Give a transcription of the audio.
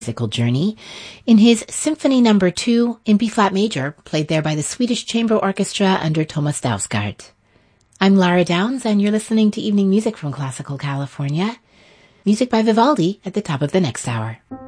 musical journey in his Symphony No. 2 in B-flat major, played there by the Swedish Chamber Orchestra under Thomas Dausgaard. I'm Lara Downs, and you're listening to Evening Music from Classical California. Music by Vivaldi at the top of the next hour.